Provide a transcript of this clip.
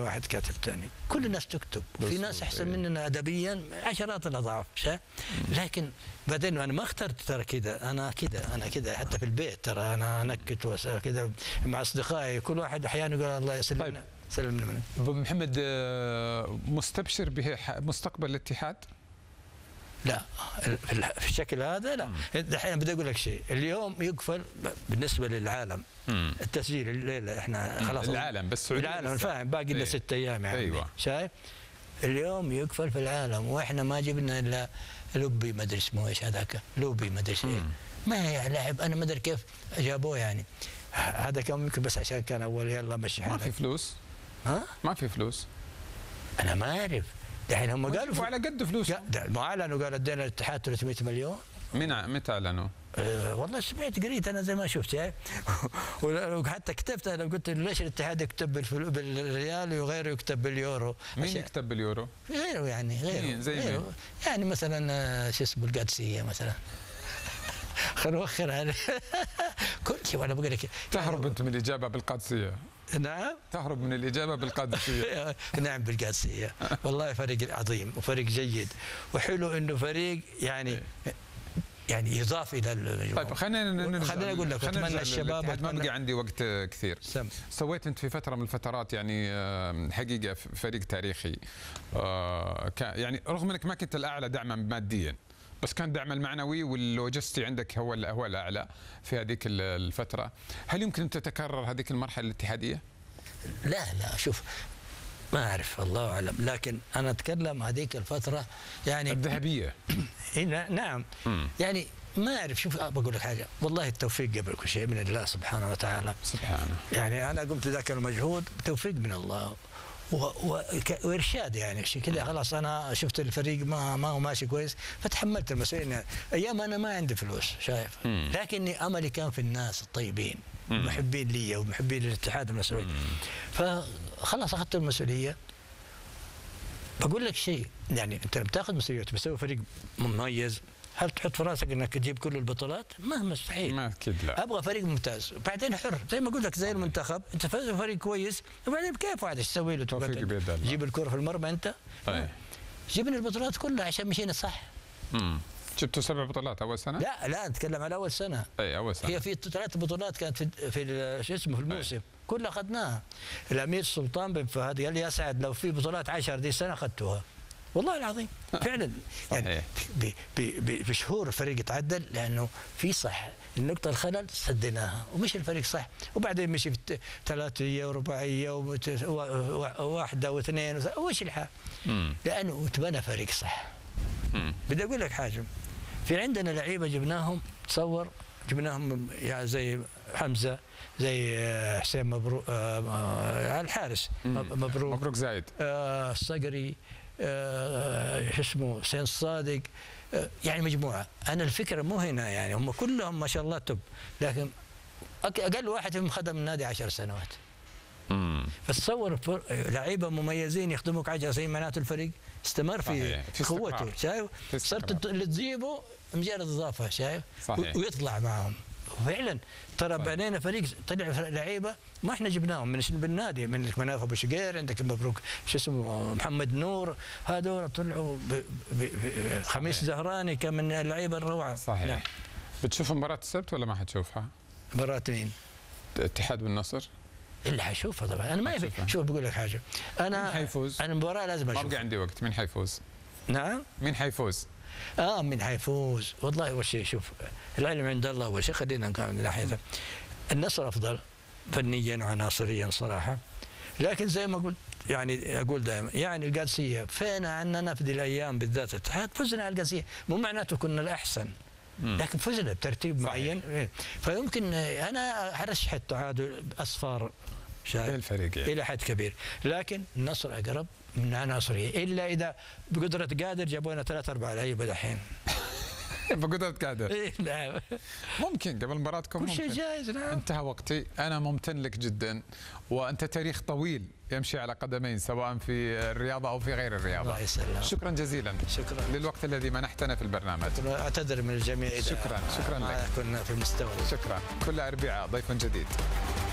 واحد كاتب ثاني، كل الناس تكتب، في ناس احسن مننا ادبيا عشرات الاضعاف، لكن بعدين انا ما اخترت ترى كذا، انا كذا حتى في البيت ترى انا انكت كذا مع اصدقائي، كل واحد احيانا يقول الله يسلمنا. طيب. سلمنا. ابو محمد، مستبشر بمستقبل الاتحاد؟ لا في الشكل هذا لا. الحين بدي اقول لك شيء، اليوم يقفل بالنسبه للعالم التسجيل الليله، احنا خلاص العالم بس العالم فاهم، باقي لنا 6 ايام يعني. ايوه شايف اليوم يقفل في العالم، واحنا ما جبنا الا لوبي ما ادري اسمه ايش هذاك، لوبي ما ادري ايش، ما هي لاعب انا ما ادري كيف جابوه يعني. هذا كان يمكن بس عشان كان اول يلا مشي حالك. ما في فلوس. ما في فلوس. انا ما اعرف. الحين هم قالوا على قد فلوس. ما اعلنوا، قالوا ادينا الاتحاد 300 مليون. متى اعلنوا؟ والله سمعت قريت انا زي ما شفت يعني. وحتى كتبت انا قلت ليش الاتحاد يكتب بالريال وغيره يكتب باليورو؟ مين يكتب باليورو؟ غيره يعني، غيره زي غيره. يعني مثلا شو اسمه القادسيه مثلا. خلينا نوخر هذا. كل شيء انا بقول لك. تهرب انت من الاجابه بالقادسيه. نعم تهرب من الإجابة بالقادسية. نعم بالقادسية، والله فريق عظيم وفريق جيد، وحلو إنه فريق يعني يضاف إلى المجموعة. طيب خلينا أقول لك أتمنى الشباب، ما بقي عندي وقت كثير. سويت أنت في فترة من الفترات يعني حقيقة فريق تاريخي، يعني رغم أنك ما كنت الأعلى دعما ماديا، بس كان دعم المعنوي واللوجستي عندك هو الأعلى في هذيك الفترة. هل يمكن أن تتكرر هذيك المرحلة الاتحادية؟ لا شوف ما أعرف الله أعلم، لكن أنا أتكلم هذيك الفترة يعني الذهبية. نعم. يعني ما أعرف. شوف بقول لك حاجة، والله التوفيق قبل كل شيء من الله سبحانه وتعالى. سبحانه. يعني أنا قمت ذاك المجهود بتوفيق من الله وارشاد يعني كذا. خلاص انا شفت الفريق ما هو ماشي كويس، فتحملت المسؤوليه. ايام انا ما عندي فلوس شايف، لكني املي كان في الناس الطيبين محبين لي ومحبين للاتحاد المسؤولين، فخلاص اخذت المسؤوليه. بقول لك شيء، يعني انت لما تاخذ مسؤوليه تسوي فريق مميز، هل تحط في راسك انك تجيب كل البطولات؟ ما مستحيل. ما اكيد لا. ابغى فريق ممتاز، وبعدين حر زي ما قلت لك زي المنتخب، انت فاز فريق كويس، وبعدين بكيف واحد ايش تسوي له؟ تجيب الكره في المرمى انت؟ طيب جيبني البطولات كلها عشان مشينا صح. جبتوا 7 بطولات اول سنه؟ لا نتكلم على اول سنه. اي اول سنه. هي في 3 بطولات كانت في شو اسمه في الموسم، كلها اخذناها. الامير سلطان بن فهد قال لي اسعد لو في بطولات 10 دي السنه اخذتوها. والله العظيم فعلا يعني بشهور الفريق يتعدل، لانه في صح النقطه الخلل سديناها ومشي الفريق صح، وبعدين مشي في ثلاثيه ورباعيه وواحده واثنين وش الحال؟ لانه اتبنى فريق صح. بدي اقول لك حاجه، في عندنا لعيبه جبناهم، تصور جبناهم يعني زي حمزه، زي حسين مبروك الحارس مبروك زايد، الصقري، شو اسمه حسين الصادق، يعني مجموعه. انا الفكره مو هنا يعني هم كلهم ما شاء الله توب، لكن اقل واحد فيهم خدم النادي 10 سنوات. فتصور لعيبه مميزين يخدموك 10 سنين، معناته الفريق استمر في قوته. شايف؟ صرت اللي تجيبه مجرد اضافه، شايف؟ ويطلع معهم فعلا. ترى بنينا فريق طلع لعيبه ما احنا جبناهم من بالنادي، من مناف ابو شقير، عندك مبروك شو اسمه محمد نور، هذول طلعوا خميس زهراني كان من اللعيبه الروعه. صحيح. نعم. بتشوف مباراه السبت ولا ما حتشوفها؟ مباراه مين؟ الاتحاد والنصر؟ اللي حشوفها طبعا. انا ما شوف بقول لك حاجه، انا مين حيفوز؟ انا المباراه لازم اشوفها. ما بقى عندي وقت. مين حيفوز؟ نعم؟ مين حيفوز؟ مين حيفوز؟ والله اول شيء شوف العلم عند الله اول شيء، خلينا نقول من ناحيه النصر افضل فنيا وعناصريا صراحه، لكن زي ما قلت يعني اقول دائما يعني القادسيه فين عنا نفدي الايام بالذات الاتحاد فزنا على القادسيه، مو معناته كنا الاحسن لكن فزنا بترتيب معين. فيمكن انا ارشح التعادل اصفار الفريق الى حد كبير، لكن النصر اقرب من عناصريه، الا اذا بقدره قادر جابوا لنا 3 4 لعيبه دحين. بقدرة قادر. نعم. ممكن قبل مباراتكم كل شيء جايز. نعم. انتهى وقتي، انا ممتن لك جدا، وانت تاريخ طويل يمشي على قدمين سواء في الرياضه او في غير الرياضه. الله يسلمك. شكرا جزيلا. شكرا للوقت الذي منحتنا في البرنامج. اعتذر من الجميع. شكرا لك. كنا في المستوى. شكرا. كل اربعاء ضيف جديد.